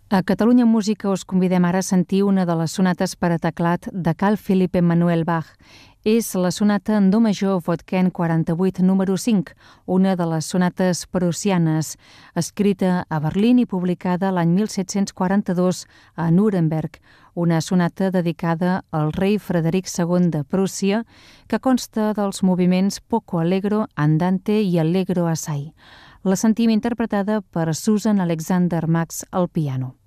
A Catalunya Música us convidem ara a sentir una de les sonates per a teclat de Carl Philipp Emanuel Bach. És la sonata en do major Vodken 48 número 5, una de les sonates prussianes, escrita a Berlín i publicada l'any 1742 a Nuremberg, una sonata dedicada al rei Frederic II de Prússia, que consta dels moviments Poco Allegro, Andante i Allegro Assai. La sentim interpretada per Susan Alexander Max al piano.